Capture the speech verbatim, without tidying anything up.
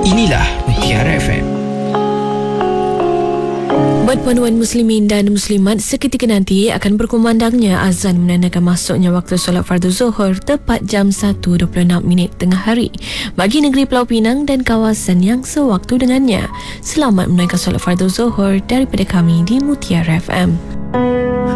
Inilah Mutiara F M. Buat puan-puan muslimin dan muslimat, seketika nanti akan berkumandangnya azan menandakan masuknya waktu solat fardu zuhur tepat jam satu dua puluh enam minit tengah hari bagi negeri Pulau Pinang dan kawasan yang sewaktu dengannya. Selamat menunaikan solat fardu zuhur daripada kami di Mutiara F M.